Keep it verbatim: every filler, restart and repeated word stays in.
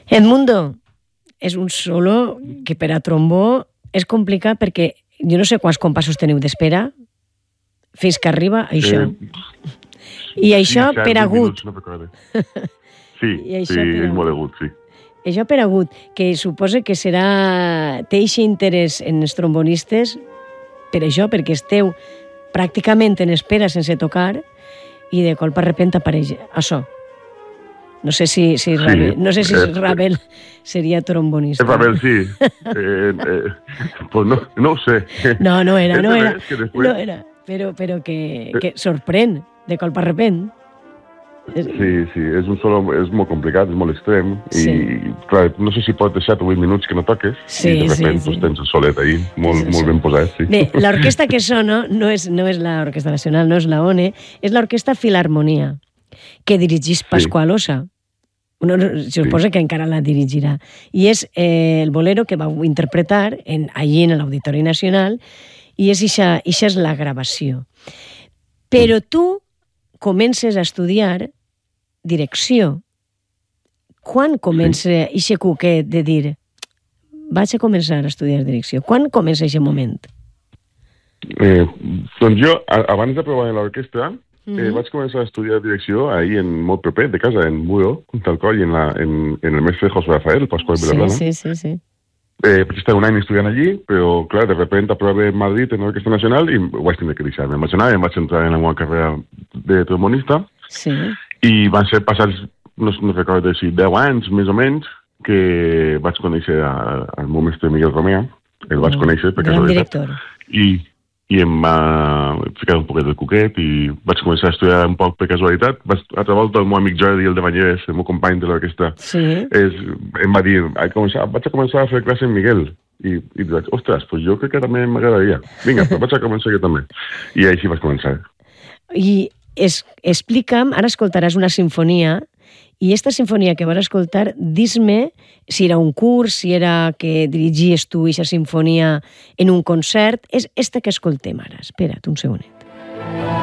Edmundo, és un solo que per a trombó és complicat perquè jo no sé quants compassos teniu d'espera fins que arriba això. Eh, I això sí, per agut. No sí, I sí, és molt agut, sí. Això per agut, que suposa que serà... té eixe interès en els trombonistes per això, perquè esteu pràcticament en espera sense tocar i de colpa repent apareix això. No sé si, si, sí, Ravel, no sé si eh, Ravel seria trombonista. Ravel sí. eh, eh, pues no, no ho sé. No, no era, no era. Després... No era, però, però que, que sorprèn de colpa repent. Sí, sí, és un solo, és molt complicat, és molt extrem, sí. I clar, no sé si pot deixar vuit minuts que no toques, sí, i de repente sí, sí. tens el solet ahí, molt, sí, molt ben posat, sí. Bé, l'orquestra que sona no és, no és l'Orquestra Nacional, no és la O N E, és l'Orquestra Filharmonia, que dirigís Pasqual Ossa. Uno suposa sí. que encara la dirigirà. I és eh, el bolero que vau interpretar en, allí en l'Auditori Nacional, i és ixa, ixa és la gravació. Però tu comences a estudiar direcció. Quan comença ixe sí. cuquet de dir vaig a començar a estudiar direcció? Quan comença aquest moment? Eh, doncs jo, abans de provar en l'orquestra, mm-hmm. eh, vaig començar a estudiar direcció ahir en molt proper, de casa, en Budo, tal coll, en, la, en, en el mestre José Rafael, Pascual Vilaplana. Sí, sí, sí, sí. Eh, vaig estar un any estudiant allí, però, clar, de repente aprové en Madrid en l'Orquestra Nacional i ho vaig tenir que deixar. Em vaig anar i em vaig entrar en la meva carrera de trombonista. Sí. I van ser passats, no, no recordo si deu anys, més o menys, que vaig conèixer el meu mestre Miguel Romea. El vaig conèixer per casualitat. Gran director. I, i em va ficar un poquet de cuquet i vaig començar a estudiar un poc per casualitat. Altra volta el meu amic Jordi, el de Banyeres, el meu company de l'orquestra, sí. és, em va dir, començar, vaig a començar a fer classe amb Miguel. I, i vaig, ostres, pues jo crec que també m'agradaria. Vinga, però vaig a començar jo també. I així vaig començar. I es, explica'm, ara escoltaràs una sinfonia, i esta sinfonia que vas escoltar, dis-me si era un curs, si era que dirigies tu aquesta sinfonia en un concert, és esta que escoltem ara. Espera't un segonet.